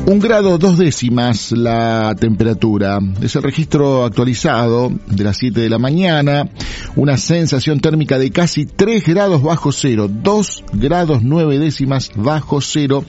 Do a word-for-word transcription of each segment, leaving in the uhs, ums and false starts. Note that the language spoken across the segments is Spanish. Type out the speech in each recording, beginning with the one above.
Un grado dos décimas la temperatura. Es el registro actualizado de las siete de la mañana. Una sensación térmica de casi tres grados bajo cero. dos grados nueve décimas bajo cero.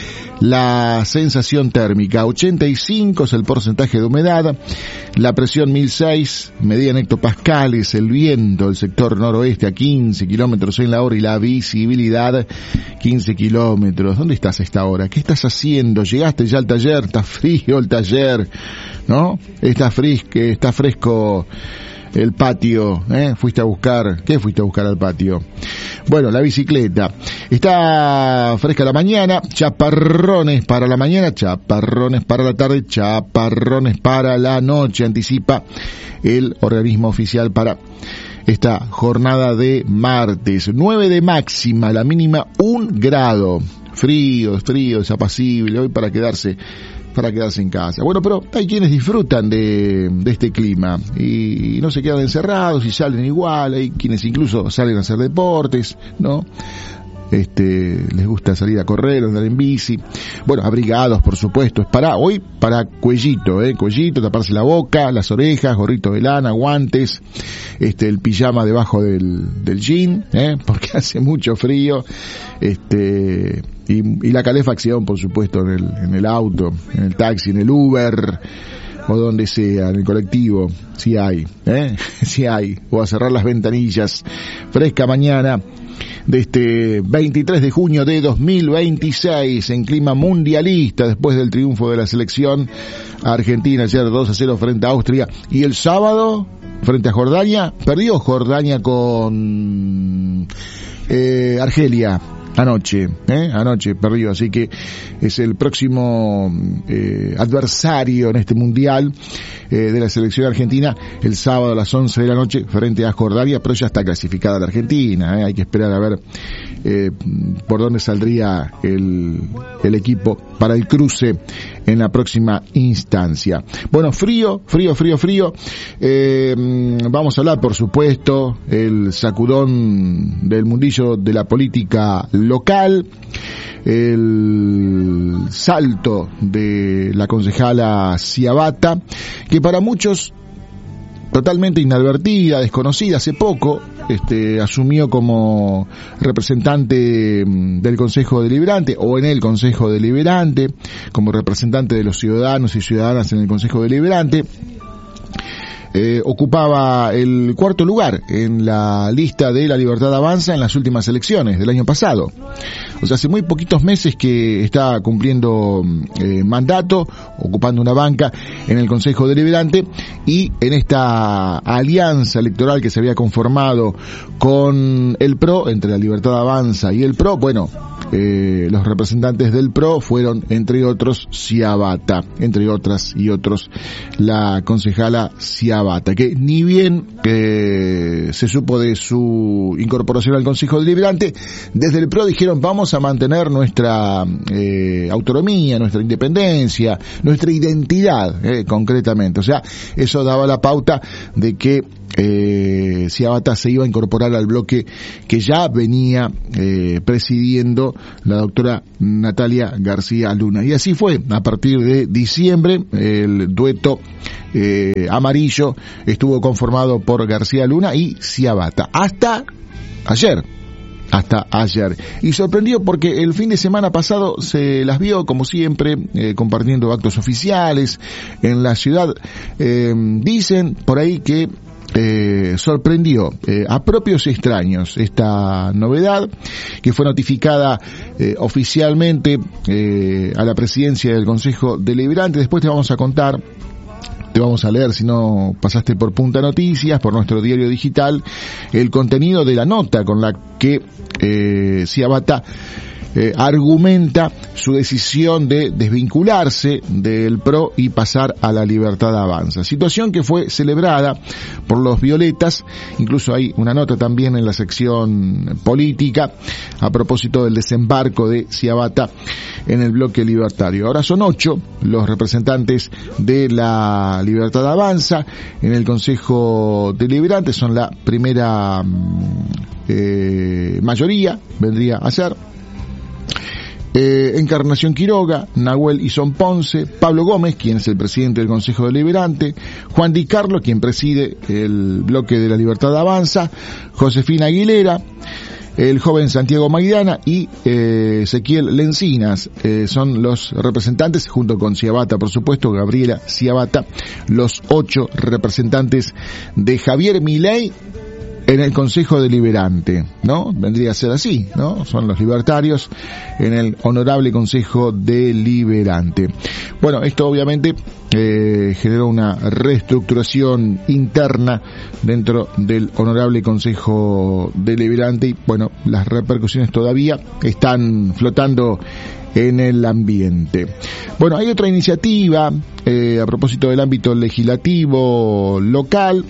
La sensación térmica, ochenta y cinco es el porcentaje de humedad, la presión mil seis, medida en hectopascales, el viento del sector noroeste a quince kilómetros en la hora y la visibilidad quince kilómetros. ¿Dónde estás a esta hora? ¿Qué estás haciendo? ¿Llegaste ya al taller? Está frío el taller, ¿no? Está fresco, está fresco el patio, ¿eh? Fuiste a buscar, ¿qué fuiste a buscar al patio? Bueno, la bicicleta. Está fresca la mañana, chaparrones para la mañana, chaparrones para la tarde, chaparrones para la noche, anticipa el organismo oficial para esta jornada de martes. nueve de máxima, la mínima un grado. Frío, frío, desapacible, hoy para quedarse para quedarse en casa. Bueno, pero hay quienes disfrutan de, de este clima y, y no se quedan encerrados y salen igual. Hay quienes incluso salen a hacer deportes, ¿no? Este, les gusta salir a correr, andar en bici. Bueno, abrigados, por supuesto. Es para hoy, para cuellito, eh, cuellito, taparse la boca, las orejas, gorrito de lana, guantes, este, el pijama debajo del, del jean, eh, porque hace mucho frío, este, y, y la calefacción, por supuesto, en el, en el auto, en el taxi, en el Uber, o donde sea, en el colectivo, si hay, eh, si hay, o a cerrar las ventanillas. Fresca mañana de este veintitrés de junio de dos mil veintiséis en clima mundialista después del triunfo de la selección argentina ayer dos a cero frente a Austria, y el sábado frente a Jordania perdió Jordania con eh, Argelia anoche, eh, anoche perdió, así que es el próximo eh, adversario en este mundial eh, de la selección argentina el sábado a las once de la noche frente a Jordania, pero ya está clasificada la Argentina, eh, hay que esperar a ver eh, por dónde saldría el, el equipo para el cruce en la próxima instancia. Bueno, frío, frío, frío, frío. Eh, vamos a hablar, por supuesto, el sacudón del mundillo de la política local, el salto de la concejala Ciabatta, que para muchos totalmente inadvertida, desconocida, hace poco este, asumió como representante del Consejo Deliberante, o en el Consejo Deliberante, como representante de los ciudadanos y ciudadanas en el Consejo Deliberante. Eh, ocupaba el cuarto lugar en la lista de La Libertad Avanza en las últimas elecciones del año pasado. O sea, hace muy poquitos meses que está cumpliendo eh, mandato, ocupando una banca en el Consejo Deliberante, y en esta alianza electoral que se había conformado con el P R O, entre La Libertad Avanza y el P R O, bueno, eh, los representantes del P R O fueron, entre otros, Ciabatta, entre otras y otros, la concejala Ciabatta, que ni bien eh, se supo de su incorporación al Consejo Deliberante, desde el P R O dijeron: vamos a mantener nuestra eh, autonomía, nuestra independencia, nuestra identidad, eh, concretamente. O sea, eso daba la pauta de que eh, Ciabatta se iba a incorporar al bloque que ya venía eh, presidiendo la doctora Natalia García Luna. Y así fue, a partir de diciembre, el dueto eh, amarillo estuvo conformado por García Luna y Ciabatta, hasta ayer. Hasta ayer. Y sorprendió porque el fin de semana pasado se las vio, como siempre, eh, compartiendo actos oficiales en la ciudad. Eh, dicen por ahí que eh, sorprendió eh, a propios extraños esta novedad, que fue notificada eh, oficialmente eh, a la presidencia del Consejo Deliberante. Después te vamos a contar, te vamos a leer, si no pasaste por Punta Noticias, por nuestro diario digital, el contenido de la nota con la que eh, Ciabatta eh, argumenta su decisión de desvincularse del P R O y pasar a La Libertad Avanza. Situación que fue celebrada por los violetas. Incluso hay una nota también en la sección política a propósito del desembarco de Ciabatta en el bloque libertario. Ahora son ocho los representantes de La Libertad Avanza en el Consejo Deliberante. Son la primera eh, mayoría, vendría a ser. Eh, Encarnación Quiroga, Nahuel Izón Ponce, Pablo Gómez, quien es el presidente del Consejo Deliberante, Juan Di Carlo, quien preside el bloque de la Libertad Avanza, Josefina Aguilera, el joven Santiago Maidana y eh, Ezequiel Lencinas, eh, son los representantes, junto con Ciabata, por supuesto, Gabriela Ciabata, los ocho representantes de Javier Milei en el Consejo Deliberante, ¿no? Vendría a ser así, ¿no? Son los libertarios en el Honorable Consejo Deliberante. Bueno, esto obviamente eh, generó una reestructuración interna dentro del Honorable Consejo Deliberante y, bueno, las repercusiones todavía están flotando en el ambiente. Bueno, hay otra iniciativa eh, a propósito del ámbito legislativo local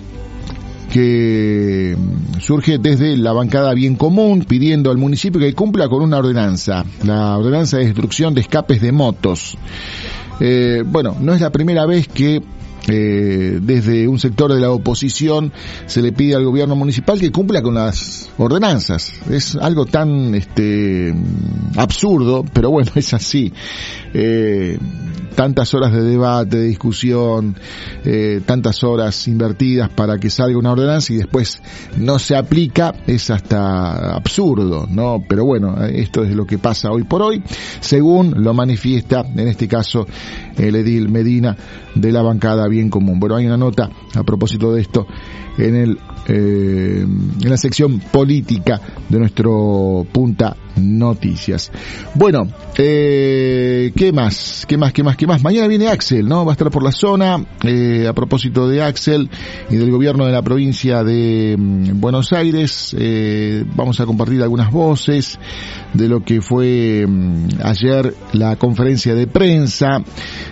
que surge desde la bancada Bien Común, pidiendo al municipio que cumpla con una ordenanza, la ordenanza de destrucción de escapes de motos. Eh, bueno, no es la primera vez que eh, desde un sector de la oposición se le pide al gobierno municipal que cumpla con las ordenanzas. Es algo tan este absurdo, pero bueno, es así. Eh, tantas horas de debate, de discusión, eh, tantas horas invertidas para que salga una ordenanza y después no se aplica, es hasta absurdo, ¿no? Pero bueno, esto es lo que pasa hoy por hoy, según lo manifiesta, en este caso, el edil Medina de la bancada Bien Común. Bueno, hay una nota a propósito de esto en el eh, en la sección política de nuestro Punta Noticias. Bueno, eh, ¿qué más? ¿Qué más? ¿Qué más? ¿Qué más? Mañana viene Axel, ¿no? Va a estar por la zona. Eh, a propósito de Axel y del gobierno de la provincia de mm, Buenos Aires, eh, vamos a compartir algunas voces de lo que fue mm, ayer la conferencia de prensa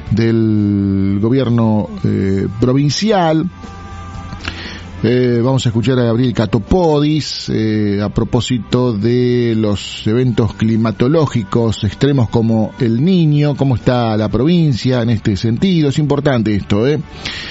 del gobierno eh, provincial. Eh, vamos a escuchar a Gabriel Catopodis eh, a propósito de los eventos climatológicos extremos como el Niño, cómo está la provincia en este sentido. Es importante esto, ¿eh?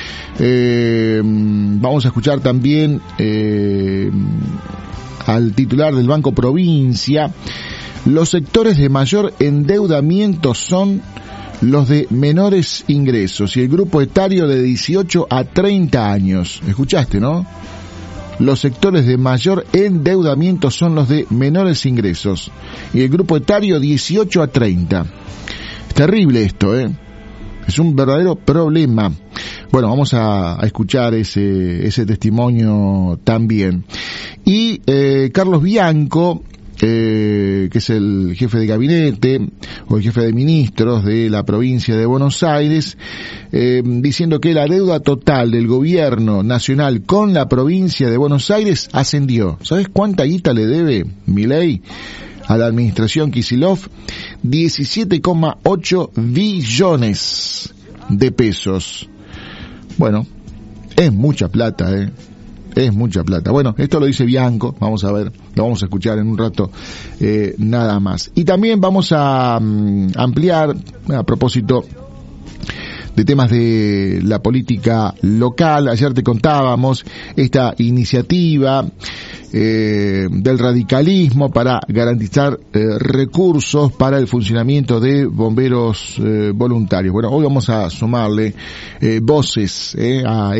Eh, vamos a escuchar también eh, al titular del Banco Provincia. Los sectores de mayor endeudamiento son los de menores ingresos y el grupo etario de dieciocho a treinta años. ¿Escuchaste, no? Los sectores de mayor endeudamiento son los de menores ingresos y el grupo etario dieciocho a treinta. Es terrible esto, ¿eh? Es un verdadero problema. Bueno, vamos a, a escuchar ese, ese testimonio también. Y eh, Carlos Bianco, Eh, que es el jefe de gabinete o el jefe de ministros de la provincia de Buenos Aires, eh, diciendo que la deuda total del gobierno nacional con la provincia de Buenos Aires ascendió. ¿Sabes cuánta guita le debe Milei a la administración Kicillof? diecisiete coma ocho billones de pesos. Bueno, es mucha plata, eh. Es mucha plata. Bueno, esto lo dice Bianco, vamos a ver, lo vamos a escuchar en un rato, eh, nada más. Y también vamos a um, ampliar, a propósito de temas de la política local. Ayer te contábamos esta iniciativa eh, del radicalismo para garantizar eh, recursos para el funcionamiento de bomberos eh, voluntarios. Bueno, hoy vamos a sumarle eh, voces eh, a